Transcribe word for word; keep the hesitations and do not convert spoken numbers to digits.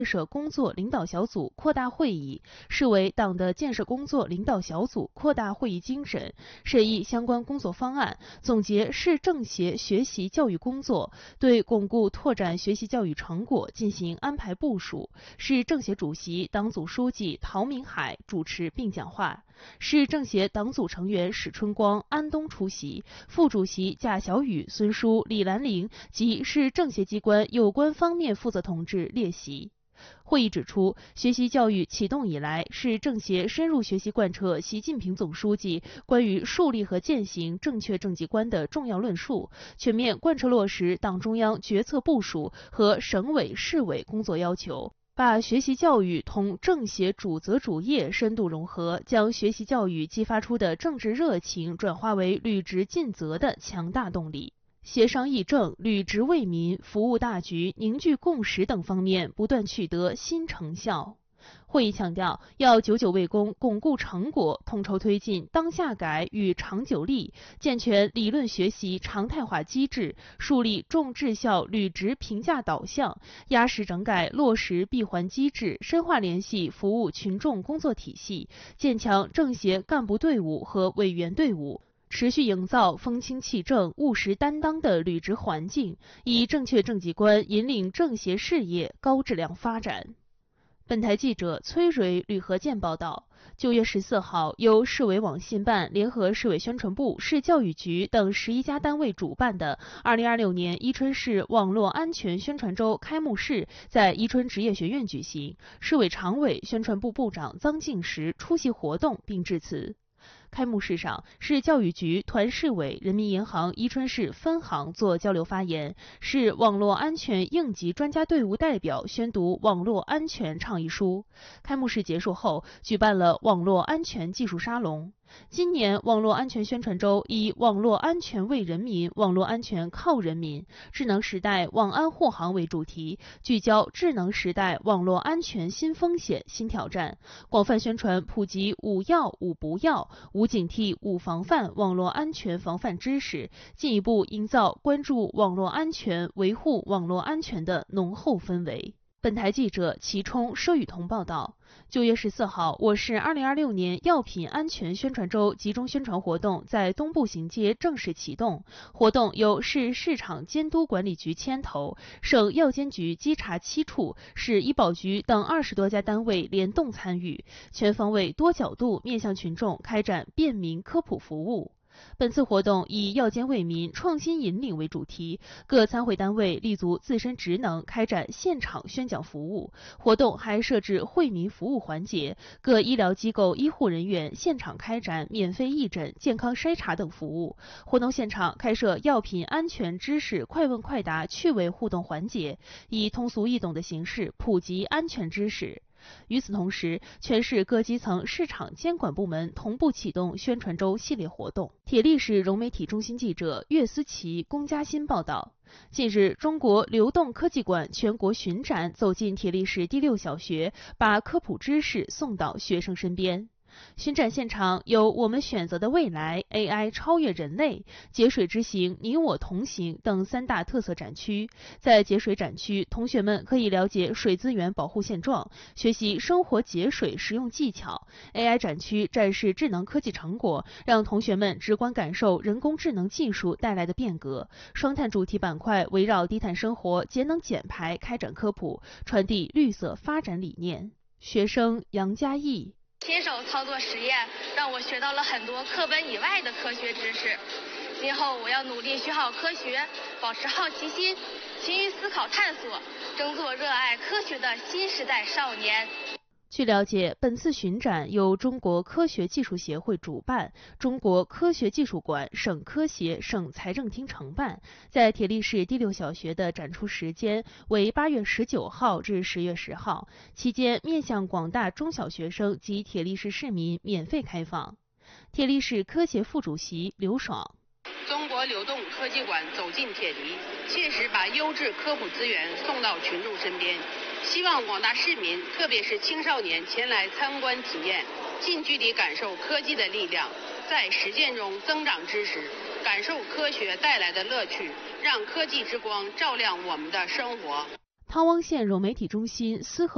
设工作领导小组扩大会议，视为党的建设工作领导小组扩大会议精神，审议相关工作方案，总结市政协学习教育工作，对巩固拓展学习教育成果进行安排部署。市政协主席、党组书记陶明海主持并讲话。市政协党组成员史春光、安东出席，副主席贾小雨、孙舒、李兰玲及市政协机关有关方面负责同志列席。会议指出，学习教育启动以来，市政协深入学习贯彻习近平总书记关于树立和践行正确政绩观的重要论述，全面贯彻落实党中央决策部署和省委市委工作要求，把学习教育同政协主责主业深度融合，将学习教育激发出的政治热情转化为履职尽责的强大动力。协商议政、履职为民、服务大局、凝聚共识等方面不断取得新成效。会议强调，要久久为功，巩固成果，统筹推进当下改与长久立，健全理论学习常态化机制，树立重质效履职评价导向，压实整改落实闭环机制，深化联系服务群众工作体系，建强政协干部队伍和委员队伍。持续营造风清气正、务实担当的履职环境，以正确政绩观引领政协事业高质量发展。本台记者崔蕊、吕和建报道，九月十四号，由市委网信办联合市委宣传部、市教育局等十一家单位主办的二零二六年伊春市网络安全宣传周开幕式在伊春职业学院举行，市委常委、宣传部部长臧敬时出席活动并致辞。开幕式上，市教育局、团市委、人民银行伊春市分行做交流发言，市网络安全应急专家队伍代表宣读网络安全倡议书。开幕式结束后，举办了网络安全技术沙龙。今年网络安全宣传周以网络安全为人民，网络安全靠人民，智能时代网安护航为主题，聚焦智能时代网络安全新风险新挑战，广泛宣传普及五要五不要、五警惕五防范网络安全防范知识，进一步营造关注网络安全、维护网络安全的浓厚氛围。本台记者齐冲、佘雨桐报道。九月十四号，我市二零二六年药品安全宣传周集中宣传活动在东部行街正式启动。活动由市市场监督管理局牵头，省药监局稽查七处、市医保局等二十多家单位联动参与，全方位、多角度面向群众开展便民科普服务。本次活动以药监为民、创新引领为主题，各参会单位立足自身职能，开展现场宣讲服务。活动还设置惠民服务环节，各医疗机构医护人员现场开展免费义诊、健康筛查等服务。活动现场开设药品安全知识快问快答趣味互动环节，以通俗易懂的形式普及安全知识。与此同时，全市各基层市场监管部门同步启动宣传周系列活动。铁力市融媒体中心记者岳思琪、龚嘉欣报道。近日，中国流动科技馆全国巡展走进铁力市第六小学，把科普知识送到学生身边。巡展现场有我们选择的未来、A I 超越人类、节水之行、你我同行等三大特色展区。在节水展区，同学们可以了解水资源保护现状，学习生活节水实用技巧。A I 展区展示智能科技成果，让同学们直观感受人工智能技术带来的变革。双碳主题板块围绕低碳生活、节能减排开展科普，传递绿色发展理念。学生杨佳艺。 亲手操作实验，让我学到了很多课本以外的科学知识。今后我要努力学好科学，保持好奇心，勤于思考探索，争做热爱科学的新时代少年。 据了解，本次巡展由中国科学技术协会主办，中国科学技术馆、省科协、省财政厅承办。在铁力市第六小学的展出时间为八月十九号至十月十号，期间面向广大中小学生及铁力市市民免费开放。铁力市科协副主席刘爽。 中国流动科技馆走进铁力，切实把优质科普资源送到群众身边。希望广大市民，特别是青少年前来参观体验，近距离感受科技的力量，在实践中增长知识，感受科学带来的乐趣，让科技之光照亮我们的生活。 汤汪县融媒体中心思和